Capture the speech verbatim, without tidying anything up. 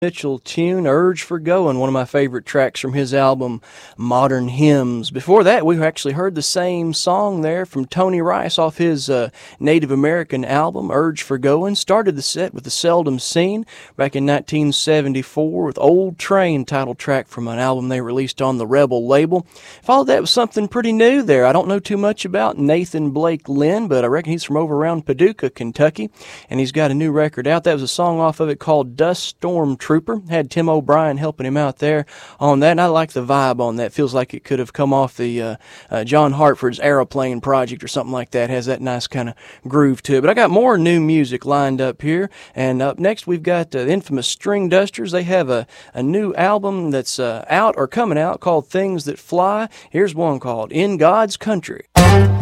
Mitchell tune, Urge for Going, one of my favorite tracks from his album, Modern Hymns. Before that, we actually heard the same song there from Tony Rice off his uh, Native American album, Urge for Going. Started the set with The Seldom Seen back in nineteen seventy-four with Old Train, title track from an album they released on the Rebel label. Followed that with something pretty new there. I don't know too much about Nathan Blake Lynn, but I reckon he's from over around Paducah, Kentucky, and he's got a new record out. That was a song off of it called Dust Storm Trooper. Had Tim O'Brien helping him out there on that, and I like the vibe on that. Feels like it could have come off the uh, uh, John Hartford's Aeroplane project or something like that. Has that nice kind of groove to it. But I got more new music lined up here, and up next we've got uh, the infamous String Dusters. They have a, a new album that's uh, out or coming out called Things That Fly. Here's one called In God's Country.